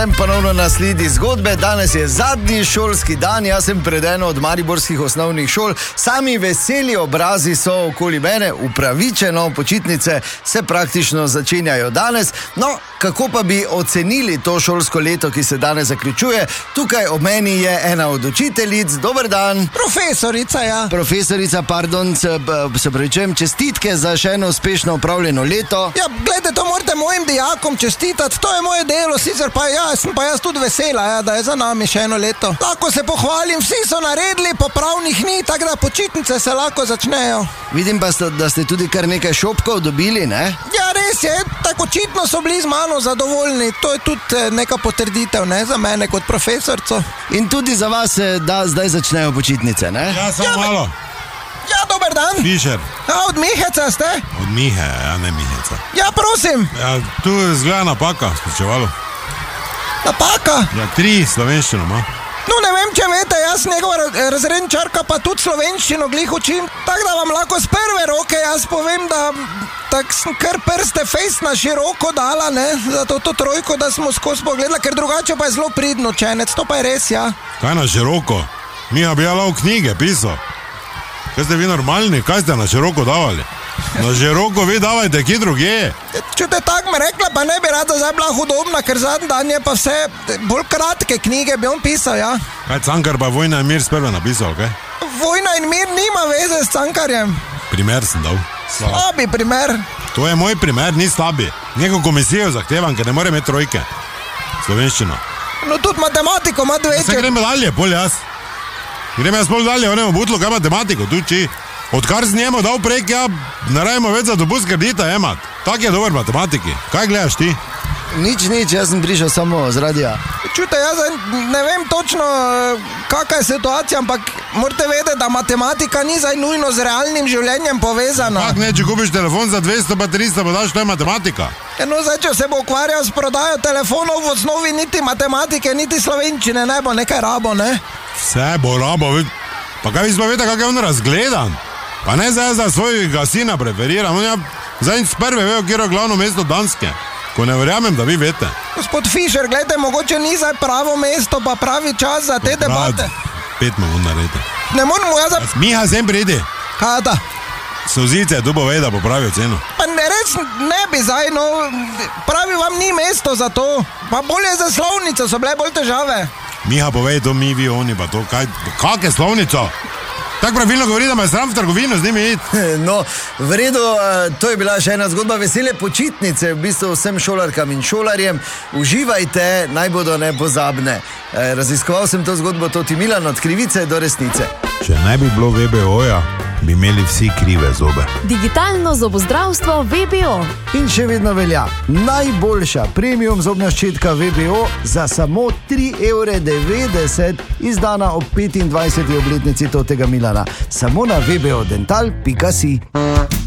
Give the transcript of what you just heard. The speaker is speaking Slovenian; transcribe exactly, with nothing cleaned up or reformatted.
Ponovno nasledi zgodbe. Danes je zadnji šolski dan, jaz sem pred eno od mariborskih osnovnih šol. Sami veseli obrazi so okoli mene, upravičeno, počitnice se praktično začenjajo danes. No, kako pa bi ocenili to šolsko leto, ki se danes zaključuje? Tukaj ob meni je ena od učiteljic. Dober dan. Profesorica, ja. Profesorica, pardon, se, se pravičujem, čestitke za še eno uspešno upravljeno leto. Ja, gledajte, to morate mojim dijakom čestitati, to je moje delo, sicer pa ja, sem pa jaz tudi vesela, ja, da je za nami še eno leto. Lahko se pohvalim, vsi so naredili, popravnih ni, tako da počitnice se lahko začnejo. Vidim pa, da ste tudi kar nekaj šopkov dobili, ne? Ja, res je, tako očitno so bili z mano zadovoljni, to je tudi neka potrditev, ne, za mene kot profesorco. In tudi za vas, da zdaj začnejo počitnice, ne? Ja, samo ja, malo. Ja, dober dan. Fišer. Ja, od Miheca ste? Od Mihe, ja, ne Miheca. Ja, prosim. Ja, tu zgleda napaka, spričevalo. Napaka? Ja, tri slovenščino ima. No, ne vem, če vete, jaz njegova razredničarka pa tudi slovenščino glih učim, tako da vam lahko z prve roke jaz povem, da tak sem kar prste fejst na široko dala, ne, za to, to trojko, da smo skozi pogledala, ker drugače pa je zelo pridno učenec, to pa je res, ja. Kaj na široko? Miha bi jala v knjige pisal. Kaj ste vi normalni, kaj ste na široko davali? Na široko vi davajte kje druge. Če te tako me rekla, pa ne bi rada zdaj bila hudobna, ker zadnji dan je pa vse bolj kratke knjige bi on pisal, ja. Kaj Cankar pa Vojna in mir sprve napisal, kaj? Vojna in mir nima veze s Cankarjem. Primer sem dal. Slab. Slabi primer. To je moj primer, ni slabi. Neko komisijo zahtevam, ker ne more imeti trojke. Slovenščino. No tudi matematiko ima dve. Se gremo dalje, bolj jaz. Grem jaz bolj dalje, onemo butlo, kaj matematiko, tu či. Odkar z njemu dal prek, ja, ne rajmo več za dobus kredita emat. Tak je dober matematiki. Kaj gledaš ti? Nič, nič, jaz sem prišel samo z radija. Čute, jaz ne vem točno, kakva je situacija, ampak morate vedeti, da matematika ni zdaj nujno z realnim življenjem povezana. Kak ne, če kupiš telefon za dvesto pa tristo, pa daš, to je matematika. Ja, no, zdaj, če se bo ukvarjal s prodajo telefonov, v osnovi niti matematike, niti slovenčine, ne bo nekaj rabo, ne? Vse bo rabo, pa kaj vi smo vedeti, kak je on razgledan? Pa ne zdaj za svojega sina preferiram, on ja zdaj z prve vejo, kjer je glavno mesto Danske, ko ne verjamem, da vi vete. Gospod Fišer, gledajte, mogoče ni zdaj pravo mesto, pa pravi čas za te debate. Pet me on naredi. Ne moramo jaz za... Miha, sem pridi. Kaj da? Sozice, tu bo ve, da popravijo ceno. Pa ne res ne bi zdaj, no, pravi vam ni mesto za to, pa bolje za slovnico, so bile bolj težave. Miha, povej to mi, vi, oni, pa to, kaj, kak je slovnico? Tako pravilno govori, da me sram v trgovino z njimi iti. No, v redu, to je bila še ena zgodba. Vesele počitnice v bistvu vsem šolarkam in šolarjem. Uživajte, naj bodo nepozabne. Raziskoval sem to zgodbo Toti Milan od krivice do resnice. Če ne bi bilo V B O-ja, bi imeli vsi krive zobe. Digitalno zobozdravstvo V B O. In še vedno velja. Najboljša premium zobna ščetka V B O za samo tri evre devetdeset, izdana ob petindvajseti obletnici Totega Milana. Samo na v b o dental pika si.